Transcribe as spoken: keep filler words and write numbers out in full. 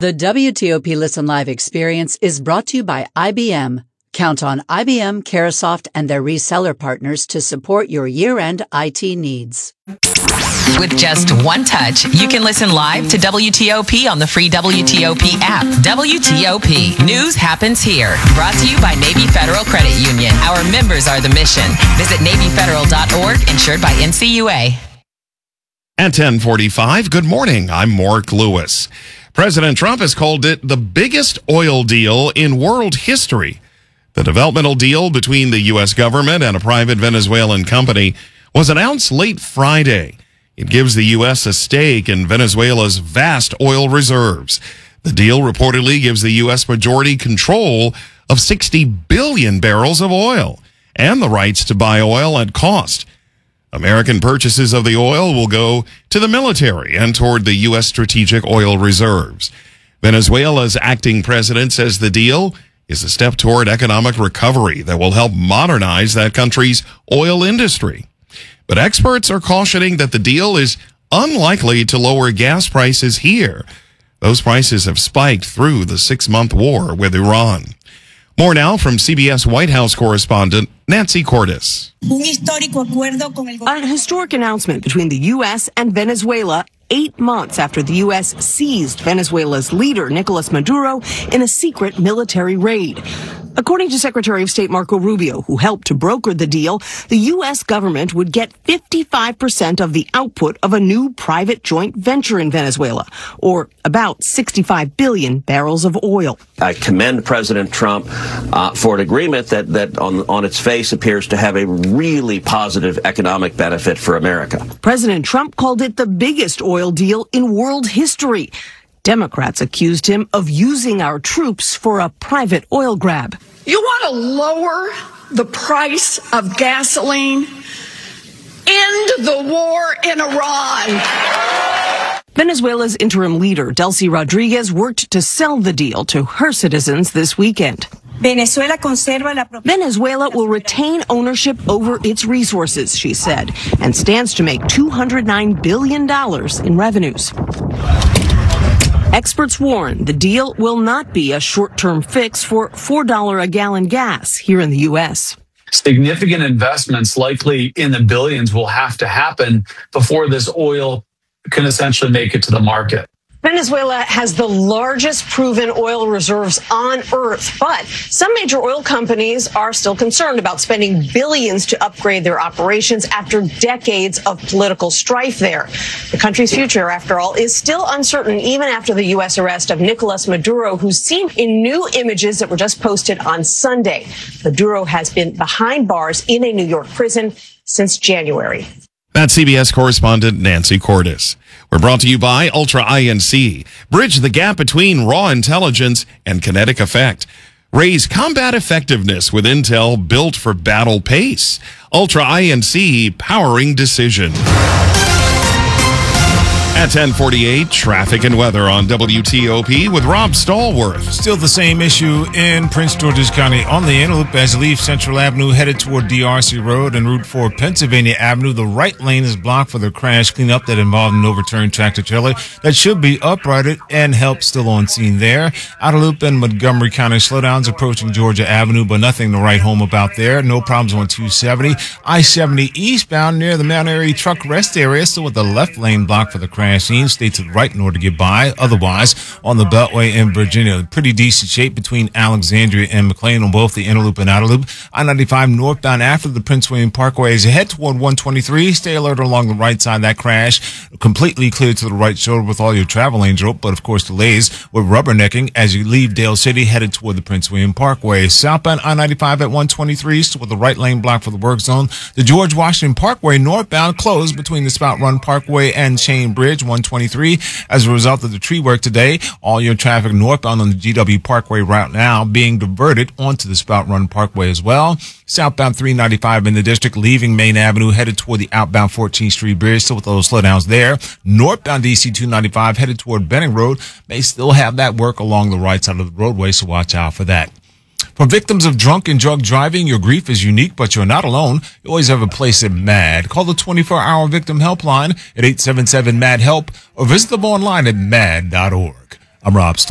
The W T O P Listen Live experience is brought to you by I B M. Count on I B M, Carahsoft, and their reseller partners to support your year-end I T needs. With just one touch, you can listen live to W T O P on the free W T O P app. W T O P. News happens here. Brought to you by Navy Federal Credit Union. Our members are the mission. Visit Navy Federal dot org, insured by N C U A. At ten forty-five, good morning. I'm Mark Lewis. President Trump has called it the biggest oil deal in world history. The developmental deal between the U S government and a private Venezuelan company was announced late Friday. It gives the U S a stake in Venezuela's vast oil reserves. The deal reportedly gives the U S majority control of sixty billion barrels of oil and the rights to buy oil at cost. American purchases of the oil will go to the military and toward the U S strategic oil reserves. Venezuela's acting president says the deal is a step toward economic recovery that will help modernize that country's oil industry. But experts are cautioning that the deal is unlikely to lower gas prices here. Those prices have spiked through the six-month war with Iran. More now from C B S White House correspondent Nancy Cordes. An historic announcement between the U S and Venezuela eight months after the U S seized Venezuela's leader, Nicolas Maduro, in a secret military raid. According to Secretary of State Marco Rubio, who helped to broker the deal, the U S government would get fifty-five percent of the output of a new private joint venture in Venezuela, or about sixty-five billion barrels of oil. I commend President Trump uh, for an agreement that, that on, on its face appears to have a really positive economic benefit for America. President Trump called it the biggest oil deal in world history. Democrats accused him of using our troops for a private oil grab. You want to lower the price of gasoline? End the war in Iran. Venezuela's interim leader, Delcy Rodriguez, worked to sell the deal to her citizens this weekend. Venezuela will retain ownership over its resources, she said, and stands to make two hundred nine billion dollars in revenues. Experts warn the deal will not be a short-term fix for four dollars a gallon gas here in the U S. Significant investments, likely in the billions, will have to happen before this oil can essentially make it to the market. Venezuela has the largest proven oil reserves on Earth, but some major oil companies are still concerned about spending billions to upgrade their operations after decades of political strife there. The country's future, after all, is still uncertain even after the U S arrest of Nicolas Maduro, who's seen in new images that were just posted on Sunday. Maduro has been behind bars in a New York prison since January. That's C B S correspondent Nancy Cordes. We're brought to you by Ultra I N C. Bridge the gap between raw intelligence and kinetic effect. Raise combat effectiveness with intel built for battle pace. Ultra I N C, powering decision. At ten forty-eight, traffic and weather on W T O P with Rob Stallworth. Still the same issue in Prince George's County on the inner loop as you leave Central Avenue headed toward D R C Road and Route four Pennsylvania Avenue. The right lane is blocked for the crash cleanup that involved an overturned tractor trailer that should be uprighted and help still on scene there. Outer loop in Montgomery County, slowdowns approaching Georgia Avenue, but nothing to write home about there. No problems on two seventy. I seventy eastbound near the Mount Airy truck rest area, still with the left lane blocked for the crash scene. Stay to the right in order to get by. Otherwise, on the Beltway in Virginia, pretty decent shape between Alexandria and McLean on both the inner loop and outer loop. I ninety-five northbound after the Prince William Parkway as you head toward one twenty-three. Stay alert along the right side of that crash. Completely clear to the right shoulder with all your travel lanes open, but of course delays with rubbernecking as you leave Dale City headed toward the Prince William Parkway. Southbound I ninety-five at one twenty-three, still with the right lane blocked for the work zone. The George Washington Parkway northbound closed between the Spout Run Parkway and Chain Bridge, one twenty-three. As a result of the tree work today, all your traffic northbound on the G W Parkway route now being diverted onto the Spout Run Parkway as well. Southbound three ninety-five in the district, leaving Main Avenue, headed toward the outbound fourteenth Street Bridge, still with those slowdowns there. Northbound D C two ninety-five, headed toward Benning Road, may still have that work along the right side of the roadway, so watch out for that. For victims of drunk and drug driving, your grief is unique, but you're not alone. You always have a place at MAD. Call the twenty-four hour victim helpline at eight seven seven MAD HELP or visit them online at mad dot org. I'm Rob Stallworth.